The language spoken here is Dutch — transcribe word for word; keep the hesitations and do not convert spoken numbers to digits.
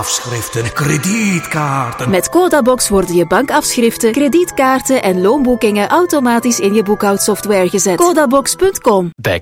bankafschriften, kredietkaarten. Met Codabox worden je bankafschriften, kredietkaarten en loonboekingen automatisch in je boekhoudsoftware gezet. Codabox punt com. Bij